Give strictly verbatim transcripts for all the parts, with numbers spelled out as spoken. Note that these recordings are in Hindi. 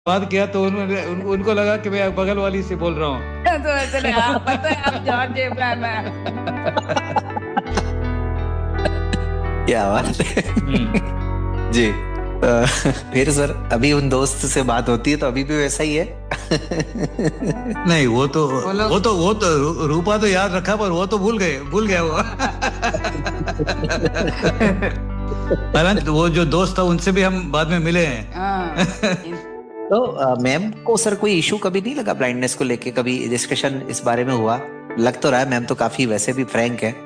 बात किया तो उन्होंने उन, उनको लगा कि मैं बगल वाली से बोल रहा हूँ। तो ऐसे नहीं, आप पता है आप जॉर्ज इब्राहिम है। क्या बात है जी। अ, फिर सर अभी उन दोस्त से बात होती है तो अभी भी वैसा ही है? नहीं, वो तो वो तो वो तो रूपा तो याद रखा, पर वो तो भूल गए भूल गया वो। हालांकि वो जो दोस्त था उनसे भी हम बाद में मिले हैं। तो मैम को सर कोई इशू कभी नहीं लगा ब्लाइंडनेस को लेके? कभी डिस्कशन इस बारे में हुआ? लग तो रहा है मैम तो काफी वैसे भी फ्रैंक है।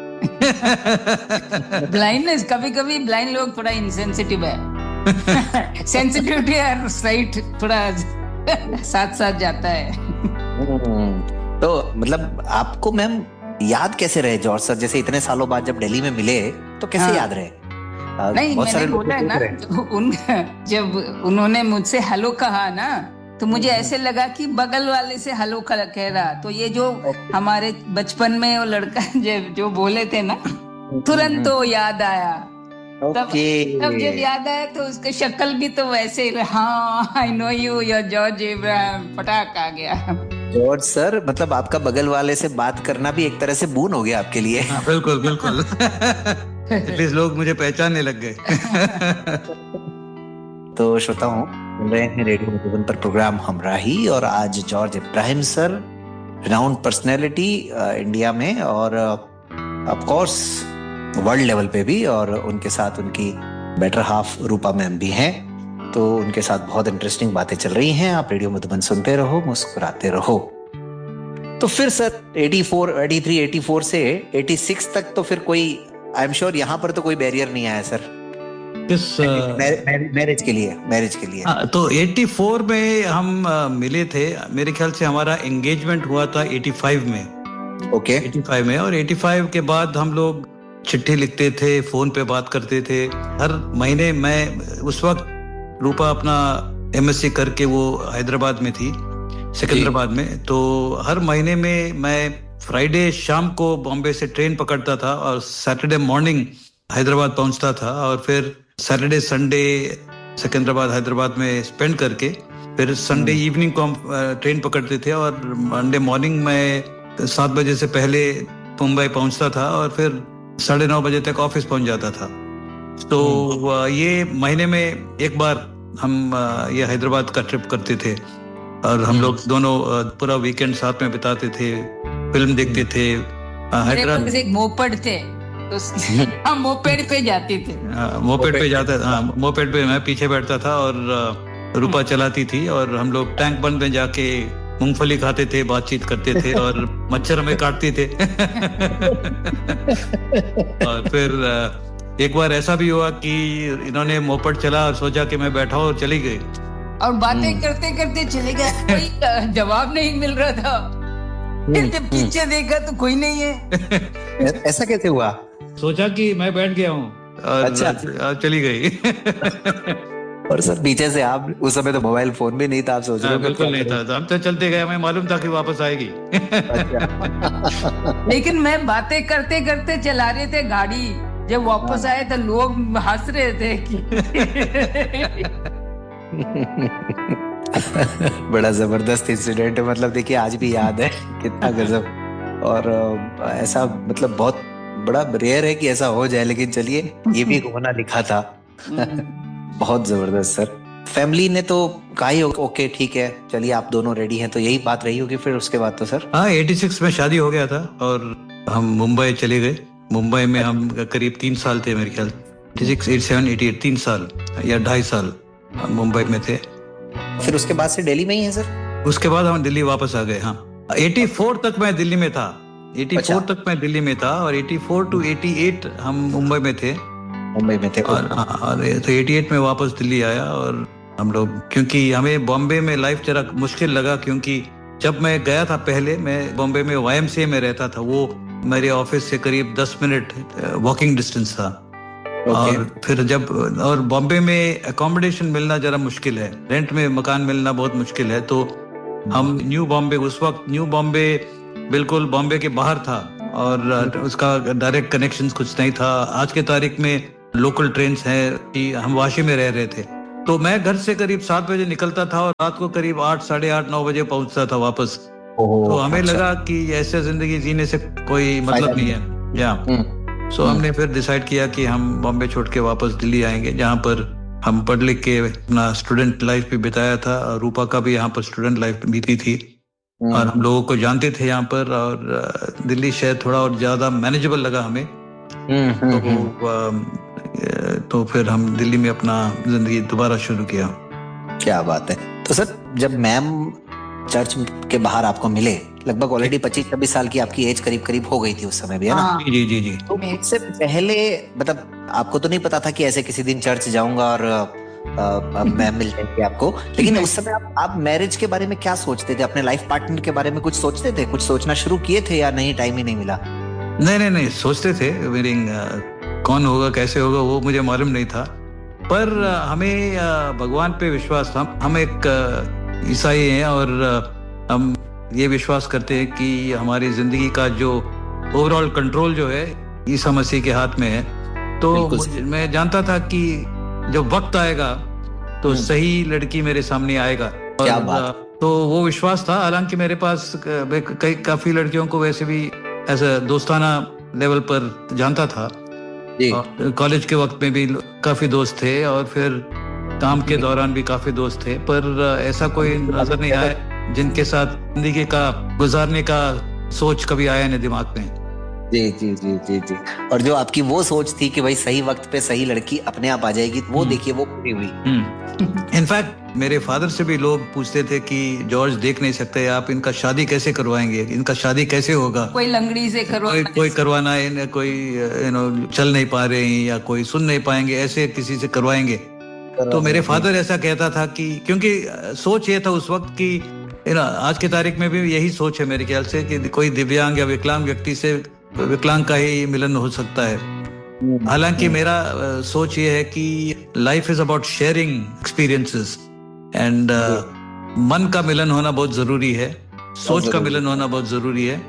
ब्लाइंडनेस, कभी कभी ब्लाइंड लोग थोड़ा इनसेंसिटिव है। सेंसिटिविटी और साइट थोड़ा साथ साथ जाता है। तो मतलब आपको मैम याद कैसे रहे जॉर्ज सर? जैसे इतने सालों बाद जब दिल्ली में मिले तो कैसे हाँ। याद रहे? नहीं, मैंने बोला है ना, उन जब उन्होंने मुझसे हेलो कहा ना तो मुझे ऐसे लगा कि बगल वाले से हेलो कह रहा। तो ये जो हमारे बचपन में वो लड़का जो, जो बोले थे ना, तुरंत तो याद आया। तब तब जब याद आया तो उसका शक्ल भी तो वैसे ही, हाँ I know you, your George Ibrahim, फटाक आ गया। जॉर्ज सर, मतलब आपका बगल वाले से बात करना भी एक तरह से बून हो गया आपके लिए। हाँ, बिल्कुल बिल्कुल। एटलीस्ट लोग मुझे पहचानने लग गए। तो श्रोता हूँ सुन रहे हैं रेडियो मधुबन पर प्रोग्राम हमराही, और आज George Ibrahim sir, renowned personality India में और ऑफ कोर्स वर्ल्ड लेवल पे भी, और उनके साथ उनकी बेटर हाफ रूपा मैम भी हैं। तो उनके साथ बहुत इंटरेस्टिंग बातें चल रही हैं। आप रेडियो मधुबन सुनते रहो, मुस्कुराते रहो। तो फिर सर चौरासी, तिरासी, चौरासी से छियासी तक तो फिर कोई, आई एम श्योर यहाँ पर तो कोई बैरियर नहीं आया सर किस मैरिज के लिए? मैरिज के लिए आ, तो चौरासी में हम आ, मिले थे। मेरे ख्याल से हमारा एंगेजमेंट हुआ था पचासी में। Okay okay. पचासी में, और पचासी के बाद हम लोग चिट्ठी लिखते थे, फोन पे बात करते थे हर महीने। मैं उस वक्त रूपा अपना एमएससी करके वो हैदराबाद में थी, सिकंदराबाद में। तो हर महीने में मैं फ्राइडे शाम को बॉम्बे से ट्रेन पकड़ता था और सैटरडे मॉर्निंग हैदराबाद पहुंचता था, और फिर सैटरडे संडे सिकंदराबाद हैदराबाद में स्पेंड करके फिर संडे इवनिंग को हम ट्रेन पकड़ते थे, और मंडे मॉर्निंग में सात बजे से पहले मुंबई पहुंचता था और फिर साढ़े नौ बजे तक ऑफिस पहुंच जाता था। तो ये महीने में एक बार हम ये हैदराबाद का ट्रिप करते थे, और हम लोग दोनों पूरा वीकेंड साथ में बिताते थे, फिल्म देखते थे। हैदराबाद एक मोपेड थे तो हम मोपेड पे जाते थे। मोपेड पे जाता था। हाँ, मोपेड पे मैं पीछे बैठता था और रूपा चलाती थी, और हम लोग टैंक बंद में जाके मूंगफली खाते थे, बातचीत करते थे, और मच्छर हमें काटते थे। और फिर एक बार ऐसा भी हुआ कि इन्होंने मोपेड चला और सोचा कि मैं बैठा और चली गई, और बातें करते करते चले गए। कोई जवाब नहीं मिल रहा था। फिर जब पीछे देखा तो कोई नहीं है। ऐसा कैसे हुआ? सोचा कि मैं बैठ गया हूँ और अच्छा चली गई। और सर पीछे से आप, उस समय तो मोबाइल फोन भी नहीं था, आप सोच रहे हो? बिल्कुल नहीं था, हम तो चलते गए, हमें मालूम था कि वापस आएगी। लेकिन मैं बातें करते करते चला रहे थे गाड़ी, जब वापस आए तो लोग हंस रहे थे कि बड़ा जबरदस्त इंसिडेंट है। मतलब देखिए आज भी याद है, कितना गजब। और ऐसा मतलब बहुत बड़ा रेयर है कि ऐसा हो जाए, लेकिन चलिए ये भी होना लिखा था। बहुत जबरदस्त सर। फैमिली ने तो कहा ही ओके ठीक है, चलिए आप दोनों रेडी हैं, तो यही बात रही होगी फिर उसके बाद तो सर? हाँ, छियासी में शादी हो गया था और हम मुंबई चले गए। मुंबई में हम करीब तीन साल थे मेरे ख्याल, छियासी, सत्तासी, अठासी, तीन साल या ढाई साल हम मुंबई में थे। फिर उसके बाद से दिल्ली में ही है सर? उसके बाद हम दिल्ली वापस आ गए। हाँ, चौरासी तक मैं दिल्ली में था। चौरासी अच्छा। तक मैं दिल्ली में था, और चौरासी टू अठासी हम मुंबई में थे। मुंबई में थे और, और तो अठासी में वापस दिल्ली आया। और हम लोग, क्योंकि हमें बॉम्बे में लाइफ जरा मुश्किल लगा, क्योंकि जब मैं गया था पहले, मैं बॉम्बे में वाईएमसीए में रहता था, वो मेरे ऑफिस से करीब दस मिनट वॉकिंग डिस्टेंस था। okay. और फिर जब, और बॉम्बे में अकोमोडेशन मिलना जरा मुश्किल है, रेंट में मकान मिलना बहुत मुश्किल है। तो हम न्यू बॉम्बे, उस वक्त न्यू बॉम्बे बिल्कुल बॉम्बे के बाहर था, और उसका डायरेक्ट कनेक्शन कुछ नहीं था। आज के तारीख में लोकल ट्रेन हैं, हम वाशी में रह रहे थे, तो मैं घर से करीब सात बजे निकलता था और रात को करीब आठ साढ़े आठ नौ बजे पहुंचता था वापस। तो हमें अच्छा। लगा कि ऐसे जिंदगी जीने से कोई मतलब नहीं है या सो so, हमने फिर डिसाइड किया कि हम बॉम्बे छोड़ के वापस दिल्ली आएंगे, जहाँ पर हम पढ़ लिख के अपना स्टूडेंट लाइफ भी बिताया था। और रूपा का भी यहाँ पर स्टूडेंट लाइफ बीती थी और हम लोगों को जानते थे यहाँ पर, और दिल्ली शहर थोड़ा और ज्यादा मैनेजेबल लगा हमें। तो, तो फिर हम दिल्ली में अपना जिंदगी दोबारा शुरू किया। क्या बात है। तो सर, जब मैम चर्च के बाहर आपको मिले, लगभग ऑलरेडी पच्चीस छब्बीस साल की आपकी एज करीब करीब हो गई थी उस समय भी, है ना? जी जी जी। तो इससे पहले मतलब आपको तो नहीं पता था कि ऐसे किसी दिन चर्च जाऊंगा और मैम मिल जाएंगे आपको, लेकिन उस समय आप, आप मैरिज के बारे में क्या सोचते थे? अपने लाइफ पार्टनर के बारे में कुछ सोचते थे? कुछ सोचना शुरू किए थे या नहीं, टाइम ही नहीं मिला? नहीं नहीं नहीं सोचते थे। मेरी कौन होगा कैसे होगा वो मुझे मालूम नहीं था, पर हमें भगवान पे विश्वास था। हम एक ईसाई हैं और हम ये विश्वास करते हैं कि हमारी जिंदगी का जो ओवरऑल कंट्रोल जो है ईसा मसीह के हाथ में है। तो मैं जानता था कि जब वक्त आएगा तो सही लड़की मेरे सामने आएगा। क्या बात। तो वो विश्वास था। हालांकि मेरे पास कई काफी लड़कियों को वैसे भी ऐसा दोस्ताना लेवल पर जानता था। कॉलेज के वक्त में भी काफी दोस्त थे और फिर काम के दौरान भी काफी दोस्त थे, पर ऐसा कोई नजर नहीं आया जिनके साथ जिंदगी का गुजारने का सोच कभी आया नहीं दिमाग में। जी जी जी जी जी। और जो आपकी वो सोच थी कि भाई सही वक्त पे सही लड़की अपने आप आ जाएगी, वो देखिए वो पूरी हुई। इनफैक्ट मेरे फादर से भी लोग पूछते थे कि जॉर्ज देख नहीं सकते, आप इनका शादी कैसे करवाएंगे, इनका शादी कैसे होगा, कोई लंगड़ी से करवाना, कोई, कोई करवाना है, कोई यू नो चल नहीं पा रहे हैं या कोई सुन नहीं पाएंगे, ऐसे किसी से करवाएंगे। तो मेरे फादर ऐसा कहता था कि क्योंकि सोच ये था उस वक्त कि यू नो आज की तारीख में भी यही सोच है मेरे ख्याल से कि कोई दिव्यांग या विकलांग व्यक्ति से विकलांग का ही मिलन हो सकता है। हालांकि मेरा सोच ये है कि life is about sharing experiences and मन का मिलन होना बहुत जरूरी है, सोच का मिलन होना बहुत जरूरी है,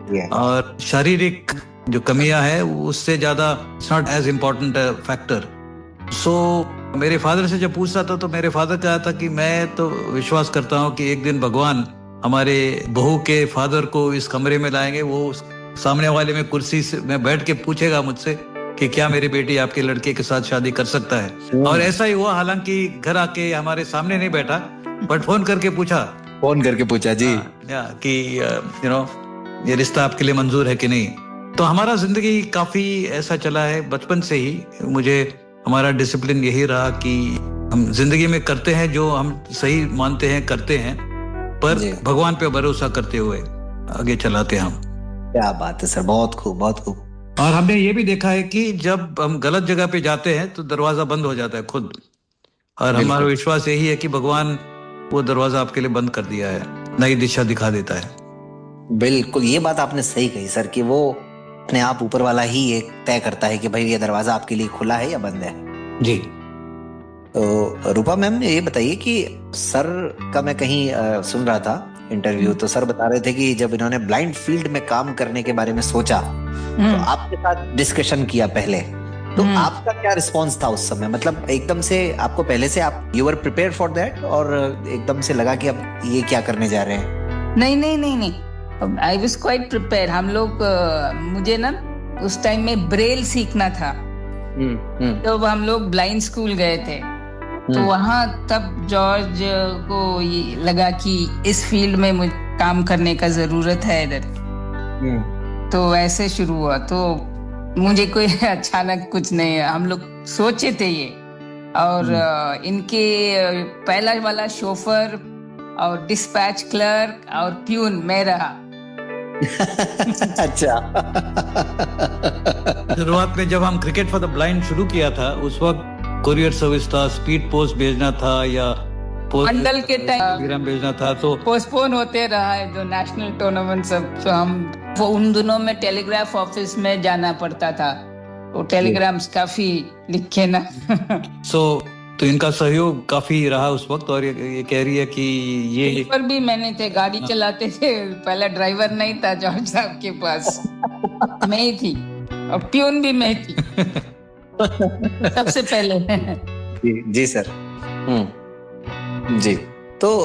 और शारीरिक जो कमियां है उससे ज्यादा it's not as important factor. सो मेरे फादर से जब पूछता था तो मेरे फादर कहा था कि मैं तो विश्वास करता हूँ कि एक दिन भगवान हमारे बहू के फादर को इस कमरे में लाएंगे, वो सामने वाले में कुर्सी से में बैठ के पूछेगा मुझसे कि क्या मेरी बेटी आपके लड़के के साथ शादी कर सकता है। और ऐसा ही हुआ। हालांकि घर आके हमारे सामने नहीं बैठा, बट फोन करके पूछा फोन करके पूछा जी आ, या, कि यू नो ये रिश्ता आपके लिए मंजूर है कि नहीं। तो हमारा जिंदगी काफी ऐसा चला है बचपन से ही। मुझे हमारा डिसिप्लिन यही रहा कि हम जिंदगी में करते हैं जो हम सही मानते हैं, करते हैं, पर भगवान पे भरोसा करते हुए आगे चलाते हैं हम। क्या बात है सर, बहुत खूब बहुत खूब। और हमने ये भी देखा है कि जब हम गलत जगह पे जाते हैं तो दरवाजा बंद हो जाता है खुद, और हमारा विश्वास यही है कि भगवान वो दरवाजा आपके लिए बंद कर दिया है, नई दिशा दिखा देता है। बिल्कुल, ये बात आपने सही कही सर कि वो अपने आप ऊपर वाला ही एक तय करता है कि भाई ये दरवाजा आपके लिए खुला है या बंद है। जी। तो रूपा मैम ये बताइए कि सर का मैं कहीं आ, सुन रहा था इंटरव्यू, तो सर बता रहे थे कि जब इन्होंने ब्लाइंड फील्ड में काम करने के बारे में सोचा तो आपके साथ डिस्कशन किया पहले, तो आपका क्या रिस्पांस था उस समय? मतलब एकदम से आपको पहले से आप you were prepared for that और एकदम से लगा कि अब ये क्या करने जा रहे हैं? नहीं नहीं नहीं नहीं आई वाज क्वाइट प्रिपेयर्ड। हम लोग मुझे ना उस टाइम में ब्रेल सीखना था, तो हम लोग ब्लाइंड स्कूल गए थे, तो वहाँ तब जॉर्ज को ये लगा कि इस फील्ड में मुझे काम करने का जरूरत है इधर, तो ऐसे शुरू हुआ। तो मुझे कोई अचानक कुछ नहीं, हम लोग सोचे थे ये, और इनके पहला वाला शोफर और डिस्पैच क्लर्क और प्यून मैं रहा। अच्छा। शुरुआत में जब हम क्रिकेट फॉर द ब्लाइंड शुरू किया था उस वक्त कुरियर सर्विस था, स्पीड पोस्ट भेजना था या मंडल के टाइम भेजना था, तो पोस्टपोन होते रहा है जो नेशनल टूर्नामेंट सब। तो हम वो उन दिनों में टेलीग्राफ ऑफिस में जाना पड़ता था, वो टेलीग्राम्स काफी लिखे ना। सो तो इनका सहयोग काफी रहा उस वक्त, और ये, ये कह रही है कि ये पर भी मैंने थे, गाड़ी चलाते थे, पहला ड्राइवर नहीं था जॉर्ज साहब के पास, मैं ही थी, और प्यून भी मैं थी सबसे पहले। जी, जी सर। हम्म जी